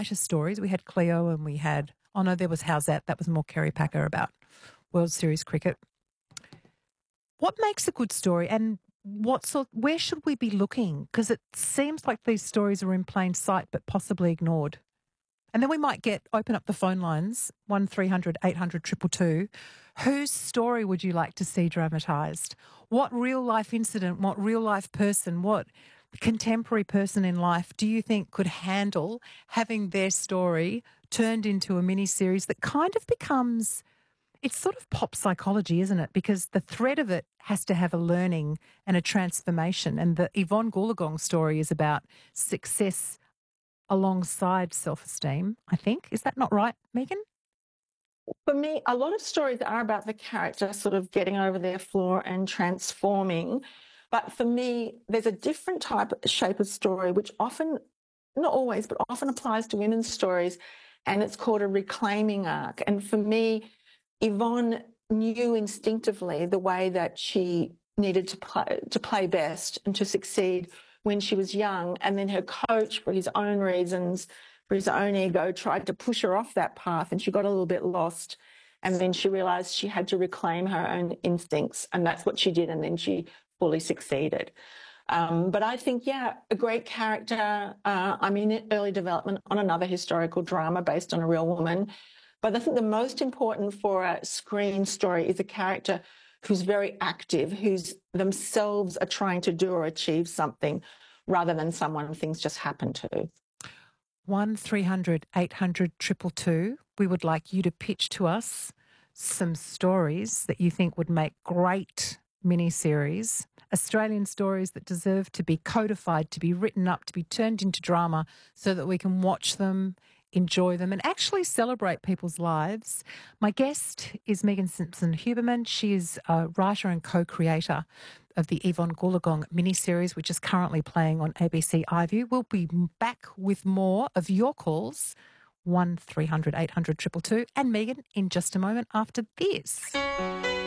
lighter stories. We had Cleo and we had, oh no, there was How's That? That was more Kerry Packer about World Series cricket. What makes a good story and where should we be looking? Because it seems like these stories are in plain sight but possibly ignored. And then we might open up the phone lines, 1300 800 222. Whose story would you like to see dramatised? What real life incident, what real life person, what contemporary person in life do you think could handle having their story turned into a mini series that kind of becomes, it's sort of pop psychology, isn't it? Because the thread of it has to have a learning and a transformation. And the Yvonne Goolagong story is about success alongside self-esteem, I think. Is that not right, Megan? For me, a lot of stories are about the character sort of getting over their flaw and transforming. But for me, there's a different shape of story, which often, not always, but often applies to women's stories. And it's called a reclaiming arc. And for me, Yvonne knew instinctively the way that she needed to play best and to succeed when she was young. And then her coach, for his own reasons, for his own ego, tried to push her off that path, and she got a little bit lost. And then she realised she had to reclaim her own instincts, and that's what she did, and then she fully succeeded. But I think, yeah, a great character. I'm in early development on another historical drama based on a real woman. But I think the most important for a screen story is a character who's very active, who's themselves are trying to do or achieve something, rather than someone things just happen to. 1300 800 222. We would like you to pitch to us some stories that you think would make great miniseries, Australian stories that deserve to be codified, to be written up, to be turned into drama so that we can watch them, enjoy them, and actually celebrate people's lives. My guest is Megan Simpson-Huberman. She is a writer and co-creator of the Yvonne Goolagong miniseries, which is currently playing on ABC iView. We'll be back with more of your calls, 1300 800 222, and Megan in just a moment after this.